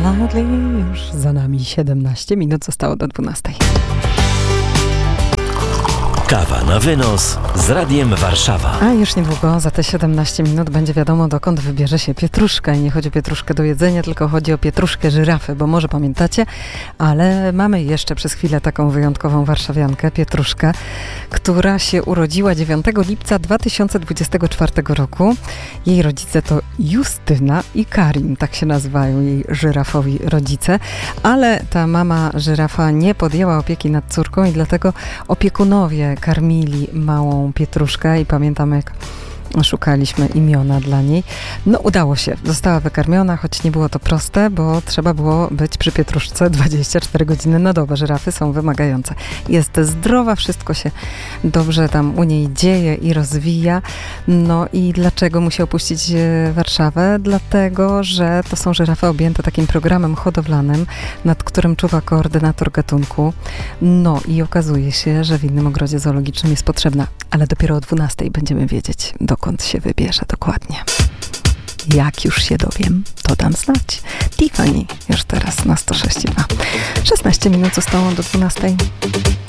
Sadly już za nami 17 minut, zostało do 12. Kawa na wynos z Radiem Warszawa. A już niedługo, za te 17 minut będzie wiadomo, dokąd wybierze się pietruszka. I nie chodzi o pietruszkę do jedzenia, tylko chodzi o pietruszkę żyrafy, bo może pamiętacie, ale mamy jeszcze przez chwilę taką wyjątkową warszawiankę, Pietruszkę, która się urodziła 9 lipca 2024 roku. Jej rodzice to Justyna i Karim, tak się nazywają jej żyrafowi rodzice, ale ta mama żyrafa nie podjęła opieki nad córką i dlatego opiekunowie karmili małą Pietruszkę i pamiętam, jak szukaliśmy imiona dla niej. No udało się, została wykarmiona, choć nie było to proste, bo trzeba było być przy Pietruszce 24 godziny na dobę. Żyrafy są wymagające. Jest zdrowa, wszystko się dobrze tam u niej dzieje i rozwija. No i dlaczego musi opuścić Warszawę? Dlatego, że to są żyrafy objęte takim programem hodowlanym, nad którym czuwa koordynator gatunku. No i okazuje się, że w innym ogrodzie zoologicznym jest potrzebna, ale dopiero o 12 będziemy wiedzieć, dokąd się wybierze dokładnie. Jak już się dowiem, to dam znać. Tiffany już teraz na 106.2. 16 minut zostało do 12.